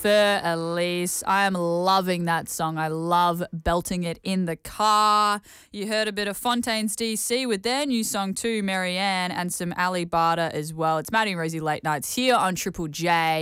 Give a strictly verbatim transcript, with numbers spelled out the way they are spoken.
Fur Elise. I am loving that song. I love belting it in the car. You heard a bit of Fontaines D C with their new song too, Marianne, and some Ali Barter as well. It's Maddie and Rosie Late Nights here on Triple J.